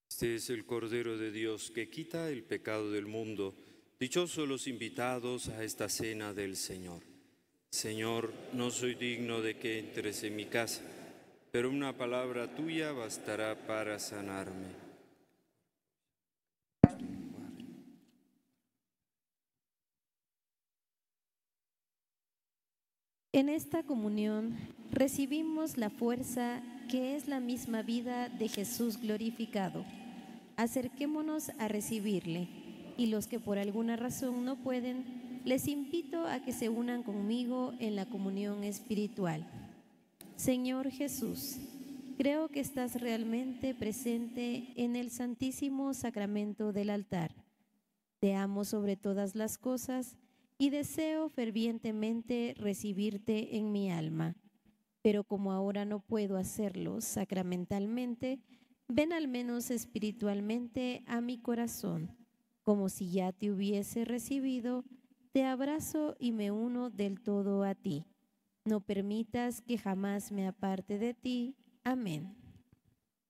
Este es el Cordero de Dios que quita el pecado del mundo. Dichosos los invitados a esta cena del Señor. Señor, no soy digno de que entres en mi casa, pero una palabra tuya bastará para sanarme. En esta comunión recibimos la fuerza que es la misma vida de Jesús glorificado. Acerquémonos a recibirle, y los que por alguna razón no pueden, les invito a que se unan conmigo en la comunión espiritual. Señor Jesús, creo que estás realmente presente en el Santísimo Sacramento del altar. Te amo sobre todas las cosas y deseo fervientemente recibirte en mi alma. Pero como ahora no puedo hacerlo sacramentalmente, ven al menos espiritualmente a mi corazón. Como si ya te hubiese recibido, te abrazo y me uno del todo a ti. No permitas que jamás me aparte de ti. Amén.